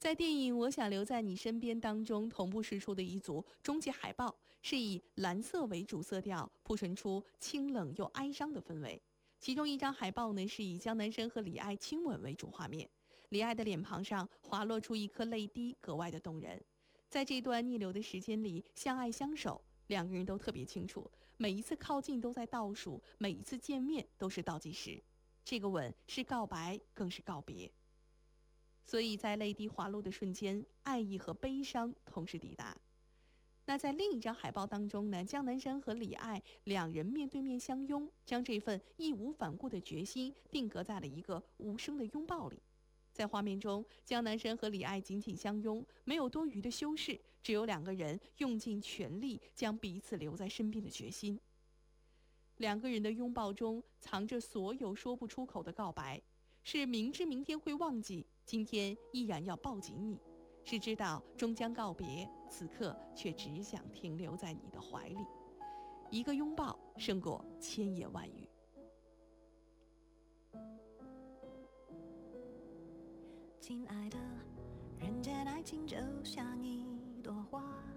在电影《我想留在你身边》当中，同步释出的一组终极海报是以蓝色为主色调，铺陈出清冷又哀伤的氛围。其中一张海报呢，是以江南生和李艾亲吻为主画面，李艾的脸庞上滑落出一颗泪滴，格外的动人。在这段逆流的时间里，相爱相守，两个人都特别清楚，每一次靠近都在倒数，每一次见面都是倒计时。这个吻是告白，更是告别。所以在泪滴滑落的瞬间，爱意和悲伤同时抵达。那在另一张海报当中呢，江南生和李艾两人面对面相拥，将这份义无反顾的决心定格在了一个无声的拥抱里。在画面中，江南生和李艾紧紧相拥，没有多余的修饰，只有两个人用尽全力将彼此留在身边的决心。两个人的拥抱中藏着所有说不出口的告白，是明知明天会忘记，今天依然要抱紧你，是知道终将告别，此刻却只想停留在你的怀里。一个拥抱胜过千言万语。 亲爱的，人间爱情就像一朵花，